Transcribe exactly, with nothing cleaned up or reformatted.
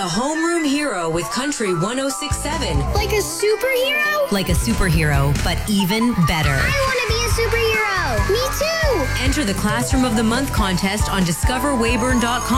homeroom hero with Country one oh six point seven. Like a superhero? Like a superhero, but even better. I want to be a superhero. Me too. Enter the Classroom of the Month contest on discover weyburn dot com.